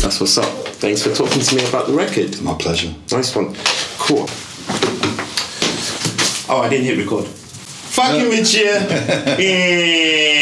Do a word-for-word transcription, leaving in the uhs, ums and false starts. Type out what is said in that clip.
That's what's up. Thanks for talking to me about the record. My pleasure. Nice one. Cool. Oh, I didn't hit record. Fucking with you. Yeah.